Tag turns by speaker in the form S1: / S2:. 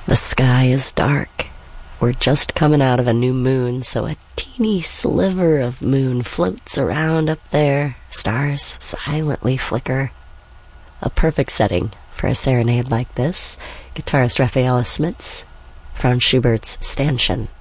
S1: The sky is dark. We're just coming out of a new moon, so a teeny sliver of moon floats around up there. Stars silently flicker. A perfect setting for a serenade like this. Guitarist Rafaela Smits, Franz Schubert's Stanchen.